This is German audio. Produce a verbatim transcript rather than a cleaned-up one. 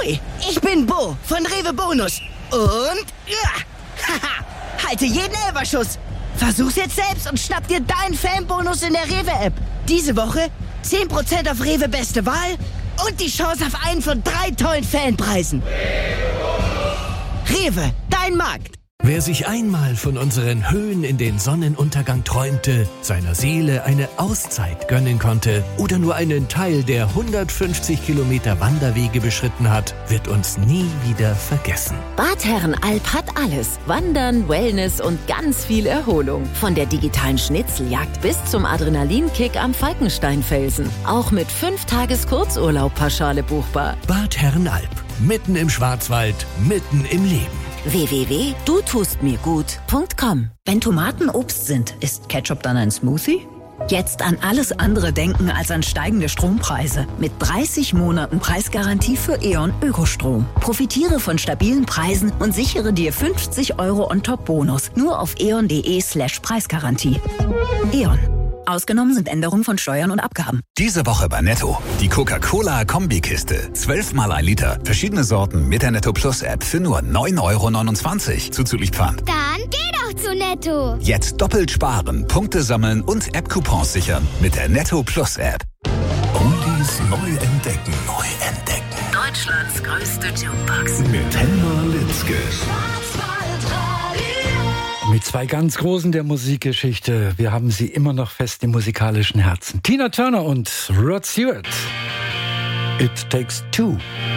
Ahoi, ich bin Bo von Rewe Bonus. Und, ja, haha, halte jeden Elferschuss. Versuch's jetzt selbst und schnapp dir deinen Fanbonus in der Rewe-App. Diese Woche zehn Prozent auf Rewe Beste Wahl und die Chance auf einen von drei tollen Fanpreisen. Rewe, dein Markt. Wer sich einmal von unseren Höhen in den Sonnenuntergang träumte, seiner Seele eine Auszeit gönnen konnte oder nur einen Teil der hundertfünfzig Kilometer Wanderwege beschritten hat, wird uns nie wieder vergessen. Bad Herrenalb hat alles. Wandern, Wellness und ganz viel Erholung. Von der digitalen Schnitzeljagd bis zum Adrenalinkick am Falkensteinfelsen. Auch mit fünf Tages Kurzurlaub pauschale buchbar. Bad Herrenalb. Mitten im Schwarzwald, mitten im Leben. w w w punkt du tust mir gut punkt com. Wenn Tomaten Obst sind, ist Ketchup dann ein Smoothie? Jetzt an alles andere denken als an steigende Strompreise. Mit dreißig Monaten Preisgarantie für E.ON Ökostrom. Profitiere von stabilen Preisen und sichere dir fünfzig Euro on top Bonus. Nur auf eon.de slash Preisgarantie. E.ON. Ausgenommen sind Änderungen von Steuern und Abgaben. Diese Woche bei Netto. Die Coca-Cola-Kombikiste. Zwölfmal ein Liter. Verschiedene Sorten mit der Netto Plus App für nur neun Euro neunundzwanzig. Zuzüglich Pfand. Dann geh doch zu Netto. Jetzt doppelt sparen, Punkte sammeln und App-Coupons sichern mit der Netto Plus App. Oldies neu entdecken. Neu entdecken. Deutschlands größte Jukebox. Mit Helma Litzke. Mit zwei ganz Großen der Musikgeschichte. Wir haben sie immer noch fest im musikalischen Herzen. Tina Turner und Rod Stewart. It Takes Two.